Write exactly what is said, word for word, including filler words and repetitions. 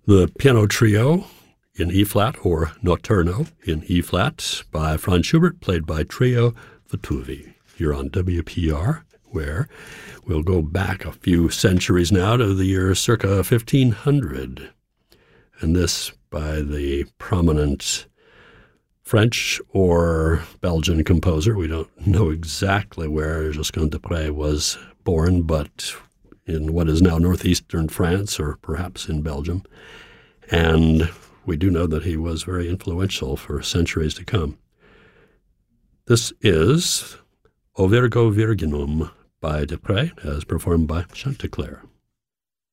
The Piano Trio in E-flat, or Notturno in E-flat, by Franz Schubert, played by Trio Vitruvi. You're on W P R, where we'll go back a few centuries now to the year circa fifteen hundred. And this by the prominent French or Belgian composer. We don't know exactly where Josquin des Prez was born, but in what is now northeastern France or perhaps in Belgium. And we do know that he was very influential for centuries to come. This is O Virgo Virginum by des Prez, as performed by Chanticleer.